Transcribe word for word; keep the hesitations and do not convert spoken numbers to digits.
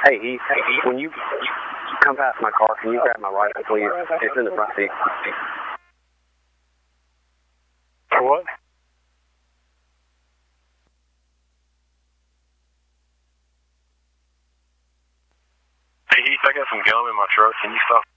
Hey, Heath, when you, you come past my car, can you grab my rifle, please? It's in the front seat. For what? Hey, Heath, I got some gum in my truck. Can you stop